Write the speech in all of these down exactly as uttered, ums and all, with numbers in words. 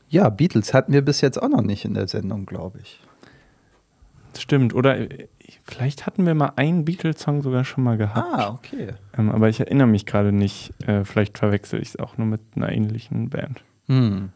Ja, Beatles hatten wir bis jetzt auch noch nicht in der Sendung, glaube ich. Stimmt, oder äh, vielleicht hatten wir mal einen Beatles-Song sogar schon mal gehabt. Ah, okay. Ähm, aber ich erinnere mich gerade nicht. Äh, vielleicht verwechsel ich es auch nur mit einer ähnlichen Band. Hm.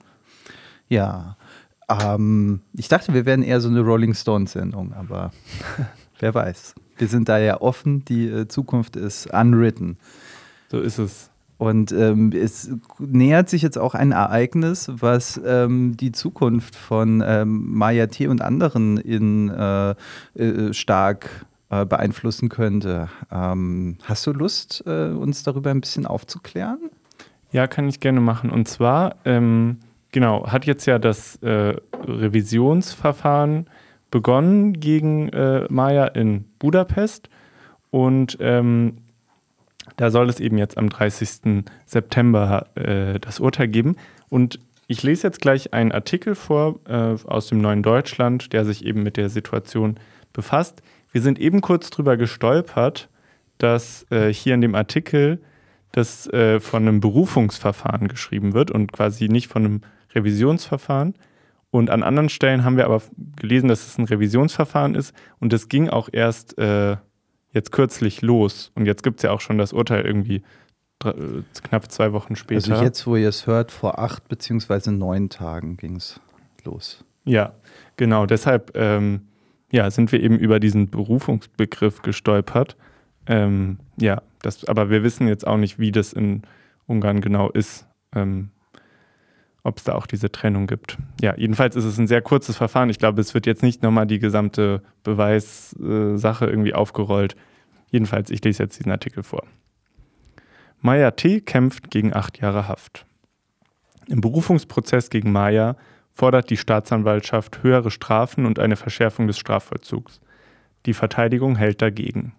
Ja, ähm, ich dachte, wir wären eher so eine Rolling Stones-Sendung, aber wer weiß. Wir sind da ja offen, die äh, Zukunft ist unwritten. So ist es. Und ähm, es nähert sich jetzt auch ein Ereignis, was ähm, die Zukunft von ähm, Maya T. und anderen in, äh, äh, stark äh, beeinflussen könnte. Ähm, hast du Lust, äh, uns darüber ein bisschen aufzuklären? Ja, kann ich gerne machen. Und zwar, ähm, genau, hat jetzt ja das äh, Revisionsverfahren begonnen gegen äh, Maya in Budapest. Und ähm, da soll es eben jetzt am dreißigsten September äh, das Urteil geben. Und ich lese jetzt gleich einen Artikel vor äh, aus dem Neuen Deutschland, der sich eben mit der Situation befasst. Wir sind eben kurz drüber gestolpert, dass äh, hier in dem Artikel das äh, von einem Berufungsverfahren geschrieben wird und quasi nicht von einem Revisionsverfahren. Und an anderen Stellen haben wir aber gelesen, dass es ein Revisionsverfahren ist. Und das ging auch erst äh, jetzt kürzlich los. Und jetzt gibt es ja auch schon das Urteil irgendwie dr- knapp zwei Wochen später. Also jetzt, wo ihr es hört, vor acht beziehungsweise neun Tagen ging es los. Ja, genau. Deshalb ähm, ja, sind wir eben über diesen Berufungsbegriff gestolpert. Ähm, ja, das, aber wir wissen jetzt auch nicht, wie das in Ungarn genau ist, ähm, ob es da auch diese Trennung gibt. Ja, jedenfalls ist es ein sehr kurzes Verfahren. Ich glaube, es wird jetzt nicht nochmal die gesamte Beweissache äh, irgendwie aufgerollt. Jedenfalls, ich lese jetzt diesen Artikel vor. Maya T. kämpft gegen acht Jahre Haft. Im Berufungsprozess gegen Maya fordert die Staatsanwaltschaft höhere Strafen und eine Verschärfung des Strafvollzugs. Die Verteidigung hält dagegen.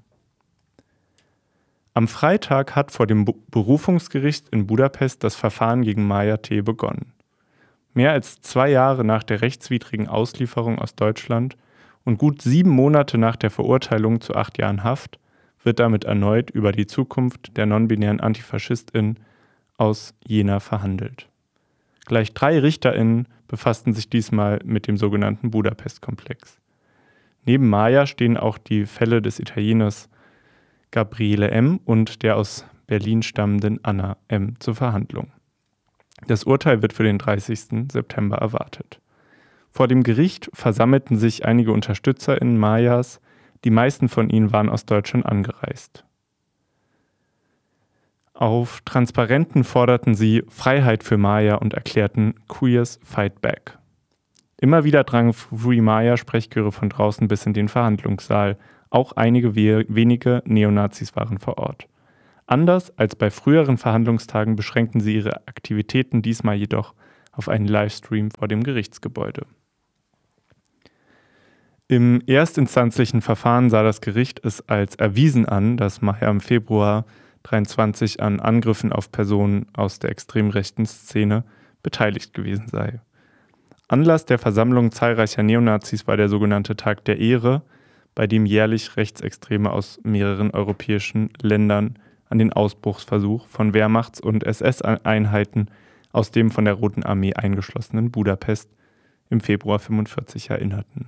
Am Freitag hat vor dem Berufungsgericht in Budapest das Verfahren gegen Maya T. begonnen. Mehr als zwei Jahre nach der rechtswidrigen Auslieferung aus Deutschland und gut sieben Monate nach der Verurteilung zu acht Jahren Haft wird damit erneut über die Zukunft der non-binären Antifaschistin aus Jena verhandelt. Gleich drei RichterInnen befassten sich diesmal mit dem sogenannten Budapest-Komplex. Neben Maya stehen auch die Fälle des Italieners Gabriele M. und der aus Berlin stammenden Anna M. zur Verhandlung. Das Urteil wird für den dreißigsten September erwartet. Vor dem Gericht versammelten sich einige UnterstützerInnen Mayas, die meisten von ihnen waren aus Deutschland angereist. Auf Transparenten forderten sie Freiheit für Maya und erklärten Queers Fight Back. Immer wieder drangen Free Maya-Sprechchöre von draußen bis in den Verhandlungssaal. Auch einige we- wenige Neonazis waren vor Ort. Anders als bei früheren Verhandlungstagen beschränkten sie ihre Aktivitäten diesmal jedoch auf einen Livestream vor dem Gerichtsgebäude. Im erstinstanzlichen Verfahren sah das Gericht es als erwiesen an, dass Maya im Februar dreiundzwanzig an Angriffen auf Personen aus der extrem rechten Szene beteiligt gewesen sei. Anlass der Versammlung zahlreicher Neonazis war der sogenannte Tag der Ehre, bei dem jährlich Rechtsextreme aus mehreren europäischen Ländern an den Ausbruchsversuch von Wehrmachts- und S S-Einheiten aus dem von der Roten Armee eingeschlossenen Budapest im Februar fünfundvierzig erinnerten.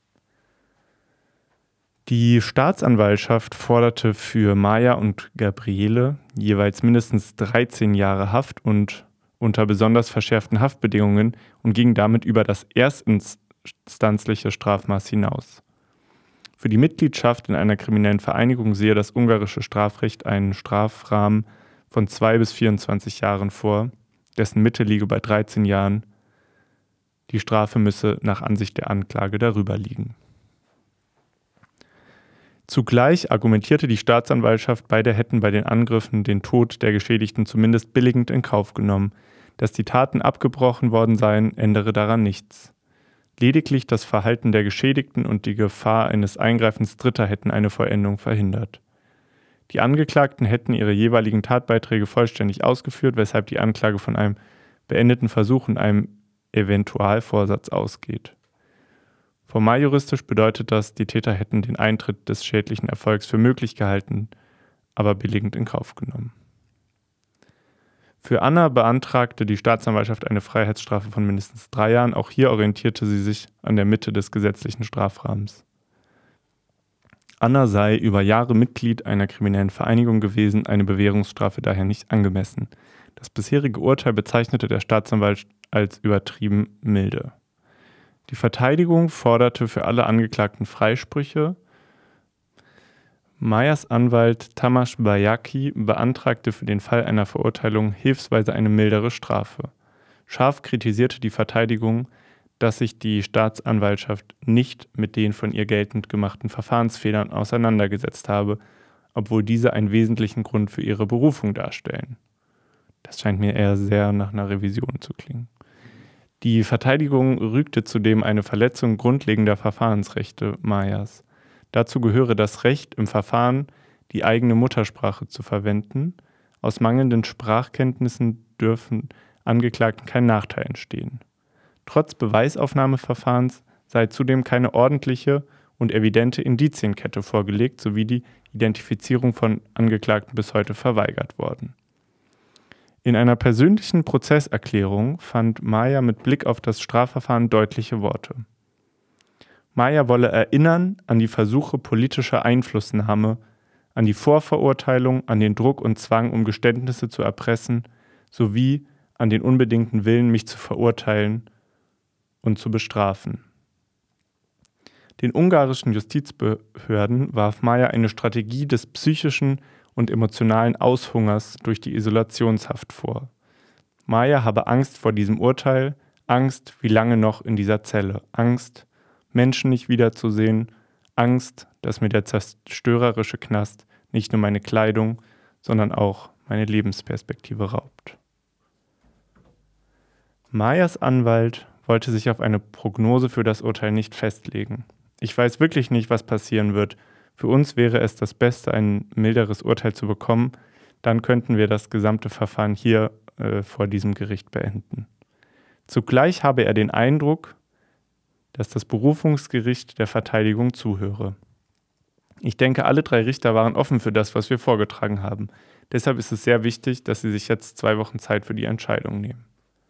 Die Staatsanwaltschaft forderte für Maya und Gabriele jeweils mindestens dreizehn Jahre Haft und unter besonders verschärften Haftbedingungen und ging damit über das erstinstanzliche Strafmaß hinaus. Für die Mitgliedschaft in einer kriminellen Vereinigung sehe das ungarische Strafrecht einen Strafrahmen von zwei bis vierundzwanzig Jahren vor, dessen Mitte liege bei dreizehn Jahren. Die Strafe müsse nach Ansicht der Anklage darüber liegen. Zugleich argumentierte die Staatsanwaltschaft, beide hätten bei den Angriffen den Tod der Geschädigten zumindest billigend in Kauf genommen. Dass die Taten abgebrochen worden seien, ändere daran nichts. Lediglich das Verhalten der Geschädigten und die Gefahr eines Eingreifens Dritter hätten eine Vollendung verhindert. Die Angeklagten hätten ihre jeweiligen Tatbeiträge vollständig ausgeführt, weshalb die Anklage von einem beendeten Versuch und einem Eventualvorsatz ausgeht. Formaljuristisch bedeutet das, die Täter hätten den Eintritt des schädlichen Erfolgs für möglich gehalten, aber billigend in Kauf genommen. Für Anna beantragte die Staatsanwaltschaft eine Freiheitsstrafe von mindestens drei Jahren. Auch hier orientierte sie sich an der Mitte des gesetzlichen Strafrahmens. Anna sei über Jahre Mitglied einer kriminellen Vereinigung gewesen, eine Bewährungsstrafe daher nicht angemessen. Das bisherige Urteil bezeichnete der Staatsanwalt als übertrieben milde. Die Verteidigung forderte für alle Angeklagten Freisprüche. Mayas Anwalt Tamas Bayaki beantragte für den Fall einer Verurteilung hilfsweise eine mildere Strafe. Scharf kritisierte die Verteidigung, dass sich die Staatsanwaltschaft nicht mit den von ihr geltend gemachten Verfahrensfehlern auseinandergesetzt habe, obwohl diese einen wesentlichen Grund für ihre Berufung darstellen. Das scheint mir eher sehr nach einer Revision zu klingen. Die Verteidigung rügte zudem eine Verletzung grundlegender Verfahrensrechte Mayas. Dazu gehöre das Recht, im Verfahren die eigene Muttersprache zu verwenden. Aus mangelnden Sprachkenntnissen dürfen Angeklagten kein Nachteil entstehen. Trotz Beweisaufnahmeverfahrens sei zudem keine ordentliche und evidente Indizienkette vorgelegt, sowie die Identifizierung von Angeklagten bis heute verweigert worden. In einer persönlichen Prozesserklärung fand Maya mit Blick auf das Strafverfahren deutliche Worte. Maya wolle erinnern an die Versuche politischer Einflussnahme, an die Vorverurteilung, an den Druck und Zwang, um Geständnisse zu erpressen, sowie an den unbedingten Willen, mich zu verurteilen und zu bestrafen. Den ungarischen Justizbehörden warf Maya eine Strategie des psychischen und emotionalen Aushungers durch die Isolationshaft vor. Maya habe Angst vor diesem Urteil, Angst, wie lange noch in dieser Zelle, Angst, Menschen nicht wiederzusehen, Angst, dass mir der zerstörerische Knast nicht nur meine Kleidung, sondern auch meine Lebensperspektive raubt. Mayas Anwalt wollte sich auf eine Prognose für das Urteil nicht festlegen. Ich weiß wirklich nicht, was passieren wird. Für uns wäre es das Beste, ein milderes Urteil zu bekommen. Dann könnten wir das gesamte Verfahren hier äh, vor diesem Gericht beenden. Zugleich habe er den Eindruck, dass das Berufungsgericht der Verteidigung zuhöre. Ich denke, alle drei Richter waren offen für das, was wir vorgetragen haben. Deshalb ist es sehr wichtig, dass sie sich jetzt zwei Wochen Zeit für die Entscheidung nehmen.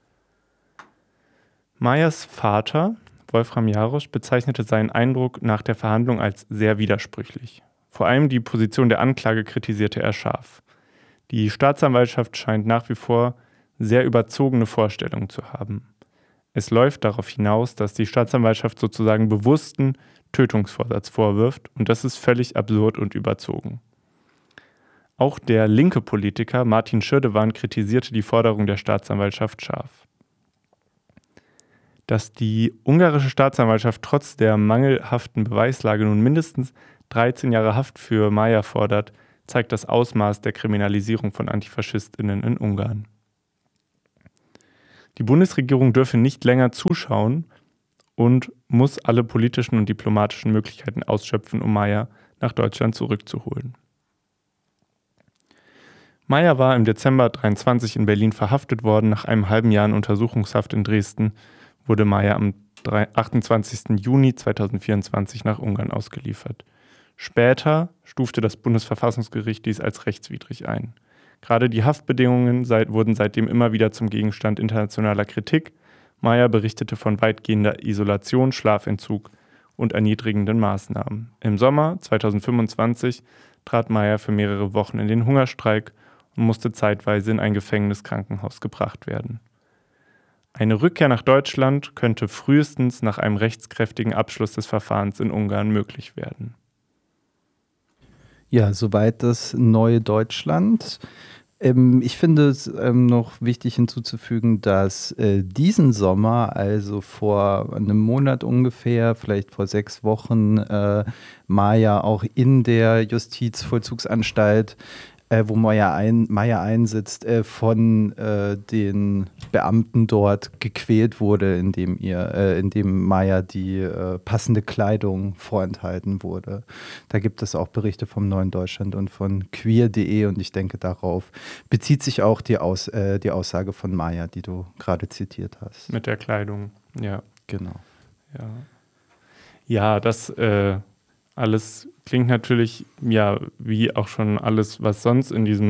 Mayas Vater, Wolfram Jarosch, bezeichnete seinen Eindruck nach der Verhandlung als sehr widersprüchlich. Vor allem die Position der Anklage kritisierte er scharf. Die Staatsanwaltschaft scheint nach wie vor sehr überzogene Vorstellungen zu haben. Es läuft darauf hinaus, dass die Staatsanwaltschaft sozusagen bewussten Tötungsvorsatz vorwirft, und das ist völlig absurd und überzogen. Auch der linke Politiker Martin Schirdewan kritisierte die Forderung der Staatsanwaltschaft scharf. Dass die ungarische Staatsanwaltschaft trotz der mangelhaften Beweislage nun mindestens dreizehn Jahre Haft für Maya fordert, zeigt das Ausmaß der Kriminalisierung von AntifaschistInnen in Ungarn. Die Bundesregierung dürfe nicht länger zuschauen und muss alle politischen und diplomatischen Möglichkeiten ausschöpfen, um Maya nach Deutschland zurückzuholen. Maya war im Dezember dreiundzwanzig in Berlin verhaftet worden. Nach einem halben Jahr in Untersuchungshaft in Dresden wurde Maya am achtundzwanzigsten Juni zweitausendvierundzwanzig nach Ungarn ausgeliefert. Später stufte das Bundesverfassungsgericht dies als rechtswidrig ein. Gerade die Haftbedingungen seit, wurden seitdem immer wieder zum Gegenstand internationaler Kritik. Maya berichtete von weitgehender Isolation, Schlafentzug und erniedrigenden Maßnahmen. Im Sommer zweitausendfünfundzwanzig trat Maya für mehrere Wochen in den Hungerstreik und musste zeitweise in ein Gefängniskrankenhaus gebracht werden. Eine Rückkehr nach Deutschland könnte frühestens nach einem rechtskräftigen Abschluss des Verfahrens in Ungarn möglich werden. Ja, soweit das neue Deutschland. Ähm, ich finde es ähm, noch wichtig hinzuzufügen, dass äh, diesen Sommer, also vor einem Monat ungefähr, vielleicht vor sechs Wochen, äh, Maya auch in der Justizvollzugsanstalt, äh, wo Maya, ein, Maya einsitzt, äh, von äh, den Beamten dort gequält wurde, indem ihr, äh, indem Maya die äh, passende Kleidung vorenthalten wurde. Da gibt es auch Berichte vom Neuen Deutschland und von queer punkt de, und ich denke, darauf bezieht sich auch die, Aus, äh, die Aussage von Maya, die du gerade zitiert hast. Mit der Kleidung, ja. Genau. Ja, ja das äh, alles klingt natürlich, ja, wie auch schon alles, was sonst in diesem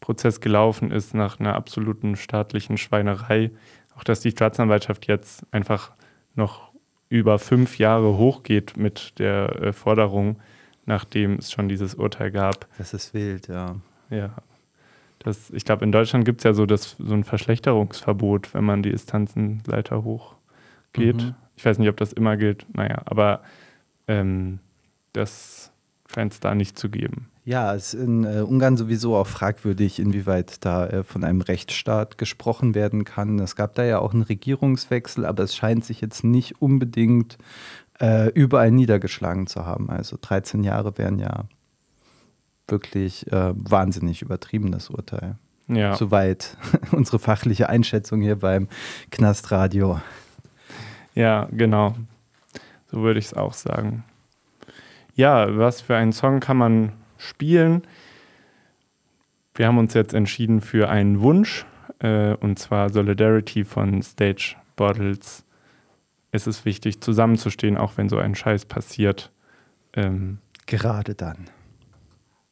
Prozess gelaufen ist nach einer absoluten staatlichen Schweinerei. Auch dass die Staatsanwaltschaft jetzt einfach noch über fünf Jahre hochgeht mit der äh, Forderung, nachdem es schon dieses Urteil gab. Das ist wild, ja. Ja. Das, ich glaube, in Deutschland gibt es ja so, das, so ein Verschlechterungsverbot, wenn man die Instanzenleiter hochgeht. Mhm. Ich weiß nicht, ob das immer gilt. Naja, aber ähm, das scheint es da nicht zu geben. Ja, es ist in äh, Ungarn sowieso auch fragwürdig, inwieweit da äh, von einem Rechtsstaat gesprochen werden kann. Es gab da ja auch einen Regierungswechsel, aber es scheint sich jetzt nicht unbedingt äh, überall niedergeschlagen zu haben. Also dreizehn Jahre wären ja wirklich äh, wahnsinnig übertrieben, das Urteil. Ja. Soweit unsere fachliche Einschätzung hier beim Knastradio. Ja, genau. So würde ich es auch sagen. Ja, was für einen Song kann man spielen? Wir haben uns jetzt entschieden für einen Wunsch, äh, und zwar Solidarity von Stage Bottles. Es ist wichtig, zusammenzustehen, auch wenn so ein Scheiß passiert. Ähm, Gerade dann.